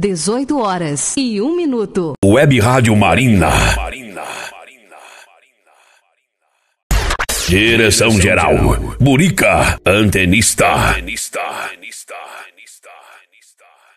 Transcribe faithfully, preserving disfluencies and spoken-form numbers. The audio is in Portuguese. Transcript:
dezoito horas e um minuto. Web Rádio Marina. Direção geral, Burica, antenista.